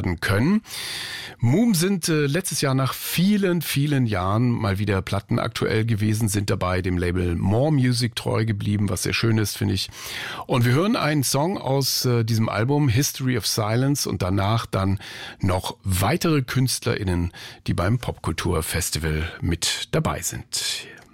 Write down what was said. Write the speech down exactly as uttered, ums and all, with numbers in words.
werden können. Moom sind äh, letztes Jahr nach vielen, vielen Jahren mal wieder plattenaktuell gewesen, sind dabei dem Label More Music treu geblieben, was sehr schön ist, finde ich. Und wir hören einen Song aus äh, diesem Album History of Silence und danach dann noch weitere KünstlerInnen, die beim Popkulturfestival mit dabei sind.